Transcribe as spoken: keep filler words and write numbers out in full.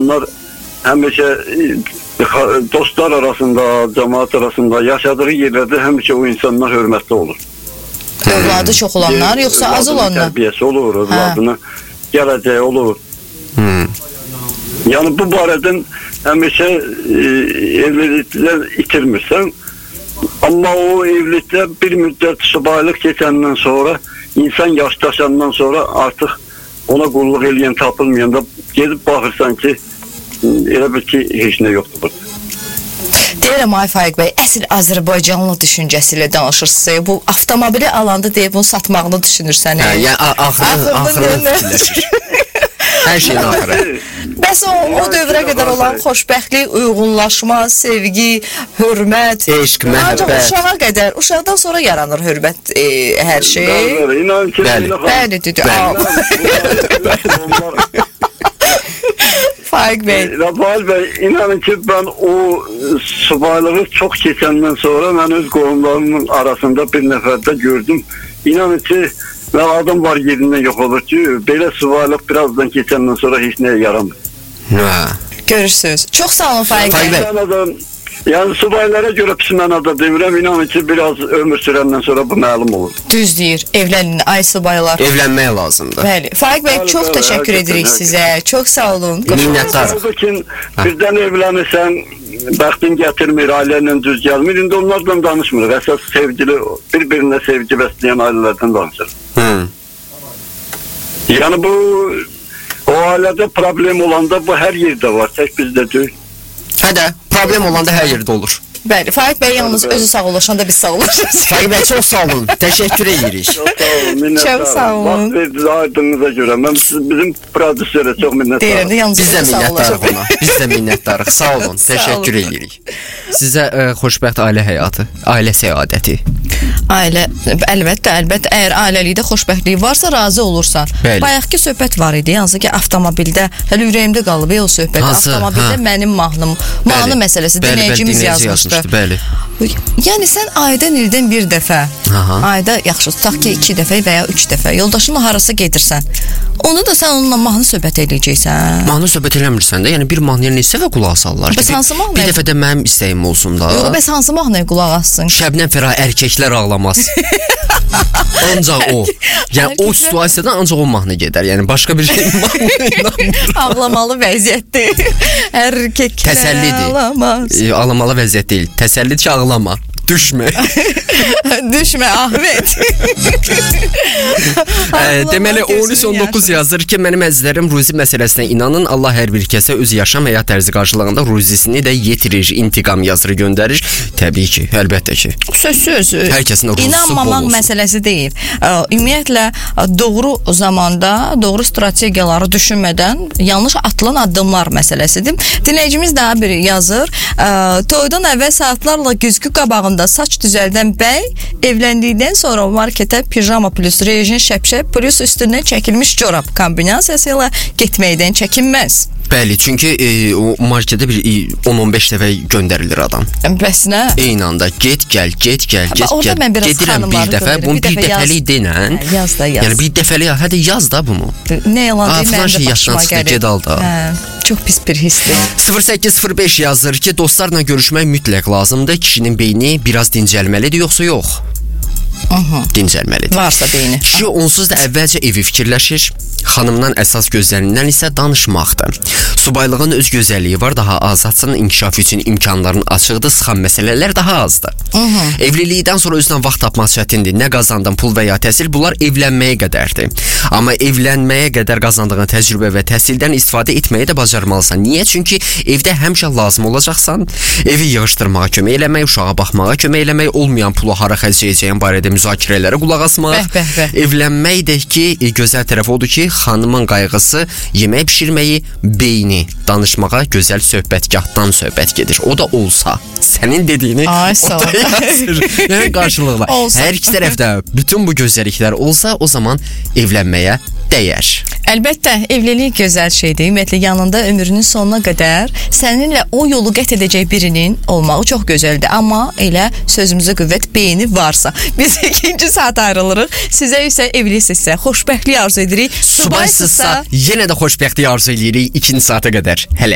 insanlar həmişə dostlar arasında, cəmaat arasında yaşadığı yerlərdə həmişə o insanlar hörmətli olur. Övladı çox olanlar, yoxsa az olanlar? Tərbiyəsi olur, övladına gələcəyi olur. Hmm. Yəni bu barədən həmişə e, evliliklər itirmirsən. Amma o evlilikdə bir müddət subaylıq keçəndən sonra, insan yaşdaşandan sonra artıq ona qulluq eləyən tapılmayanda gedib baxırsan ki, elə bir ki, heç nə yoxdur burada. Deyirəm, ay Faiq bəy, əsl Azərbaycanlı düşüncəsi ilə danışırsınız. Bu avtomobili alanda deyib bunu satmağını düşünürsən. Hə, yəni axırı, axırı fikirləşir. Hər şeyin axırı. Bəs o, o dövrə qədər olan xoşbəxtlik, uyğunlaşma, sevgi, hörmət, eşq, məhəbbət. Ancaq uşağa qədər, uşaqdan sonra yaranır hörmət e, hər şey. Bəli, inan ki, bəli, bəli, dedi. Faiq bəy. Rafael bəy, inanın ki, ben o subaylığı çox keçəndən sonra mən öz qohumlarımın arasında bir nəfərdə gördüm. İnanın ki, və adam var yerindən yox olur ki, belə subaylıq birazdan keçəndən sonra heç nəyə yaramır. Ha. Görürsünüz. Çox sağ olun Faiq bəy. Yəni subaylara görə pis mənada demirəm, inanın ki, biraz ömür sürəndən sonra bu məlum olur. Düz deyir, evlənin, ay subaylar. Evlənmək lazımdır. Bəli. Faiq bəy, çox bəli, təşəkkür bəli, edirik həqiqətən, sizə. Çox sağ olun. Minnətdarıq. Birdən evlənirsən, bəxtin gətirmir, ailələ düz gəlmir. İndi onlardan danışmırıq. Əsas sevgili, bir-birinə sevgi bəsləyən ailələrdən danışırıq. Hmm. Yəni bu, o ailədə problem olanda bu hər yerdə var, tək bizdə deyil. Hə də, problem olanda hər yerdə olur. Bəli, Faiq bəy yalnız özü sağ ulaşanda biz sağ ulaşırız. Faiq bəy, çox sağ olun. Təşəkkür edirik. Çox sağ olun, minnətdarım. Çox sağ olun. Vaxt verdiniz aydınınıza görə. Mən bizim prodüserə çox minnətdarım. Deyirəm də, yalnız Biz də özü sağ minnətdarıq ulaşır. ona. Biz də minnətdarıq. Sağ olun. Təşəkkür edirik. Sizə ə, xoşbəxt ailə həyatı, ailə səadəti. Ailə, əlbəttə, əlbəttə, əgər ailəlikdə xoşbəxtlik varsa, razı olursan. Bəli. Bayaqki söhbət var idi, hansı ki, avtomobildə, hələ ürəyimdə qalıb, o söhbət, Hansı? avtomobildə Ha. mənim mahnım, mahnı məsələsi, dinləyicimiz yazmışdı. Bəli. Yəni, sən aydan ildən bir dəfə, Aha. ayda, yaxşı, tutaq ki, iki dəfə və ya üç dəfə, yoldaşınla harasa gedirsən, onu da sən onunla mahnı söhbət eləyəcəksən. Mahnı söhbət eləmirsən də, yəni bir mahnıya neçə və qulaq sallar? Bəs hansı mahnı? Bir dəfə də mənim istəyim olsun da. Yox, bəs hansı mahnıya qulaq assın? Şəbnəm Fərah, erkəklər ağlamaz. Ancaq o. Yəni o situasiyadan ancaq o mahnı gedər. Yəni başqa bir şey mahnı Ağlamalı vəziyyətdir. Erkəklər təsəllidir. ağlamaz. E, ağlamalı vəziyyət deyil. Təsəllidir ki, ağlama. Düşmə. Düşmə Ahmet. e, deməli on üç on doqquz yazır ki, mənim əzizlərim ruzi məsələsinə inanın. Allah hər bir kəsə öz yaşam həyat tərzi qarşılığında ruzisini də yetirir, intiqam yazırı göndərir. Təbii ki, əlbəttə ki. Söz-söz. Hər kəsin ruzisi bol İnanmamaq olsun. məsələsi deyil. Ümumiyyətlə doğru zamanda, doğru strategiyaları düşünmədən yanlış atılan addımlar məsələsidir. Dinləyicimiz daha biri yazır. Toydan əvvəl saatlarla güzgü qabağında saç düzəldən bəy evləndikdən sonra marketə pijama plus rejin şəpşəp plus üstündən çəkilmiş corab kombinasiyası ilə getməkdən çəkinməz. Bəli, çünki e, o marketə bir on on beş dəfə göndərilir adam. Bəs nə? Eyni anda get gəl, get gəl, get orada gəl. mən biraz Gedirəm bir xanımları dəfə, görürəm. bunu Bir bir dəfə yaz. dəfəlik denən. Hə, yaz da yaz. Yəni bir dəfəlik, hadi yaz da bunu. Nə yalan deyil, Falan mənim şey də yaşdan başıma çıxdı, gəlir. ged al da. Hə, çox pis bir hissdir. sıfır səkkiz sıfır beş yazır ki, dostlarla görüşmək mütləq lazımdır. Kişinin beyni biraz dincəlməlidir, yoxsa yox? Aha. Dincəlməlidir. Varsa beyni. Kişi onsuz da əvvəlcə evi fikirləşir. Xanımdan əsas gözlənilən isə danışmaqdır. Subaylığın öz gözəlliyi var, daha azadsan, inkişaf üçün imkanların açıqdır, sıxan məsələlər daha azdır. Aha. Evlilikdən sonra özünə vaxt tapmaq çətindir. Nə qazandın, pul və ya təhsil, bunlar evlənməyə qədərdir. Amma evlənməyə qədər qazandığın təcrübə və təhsildən istifadə etməyi də bacarmalısan. Niyə? Çünki evdə həmişə lazım olacaqsan. Evi yığışdırmağa kömək eləmək, uşağa baxmağa kömək eləmək, olmayan pulu hara xərcləyəcəyin barədə müzakirələrə qulaq asmaq. Bəh, bəh, bəh. Evlənmək də ki, gözəl tərəfi odur ki, xanımın qayğısı yemək bişirməyi, beyni danışmağa, gözəl söhbətgahdan söhbət gedir. O da olsa, sənin dediyini Ay, o da yazır. Yəni qarşılıqla. Olsa. Hər iki tərəfdə bütün bu gözəlliklər olsa, o zaman evlənməyə dəyər. Əlbəttə, evlilik gözəl şeydir. Ümumiyyətlə, yanında ömrünün sonuna qədər səninlə o yolu qət edəcək birinin olmağı çox gözəldir. Amma elə sözümüzə qüvvət beyni varsa. Biz ikinci saat ayrılırıq. Sizə isə evlisinizsə, xoşbəxtlik arzu edirik. Subaysızsa, yenə də xoşbəxtlik arzu edirik ikinci saata qədər. Hələ.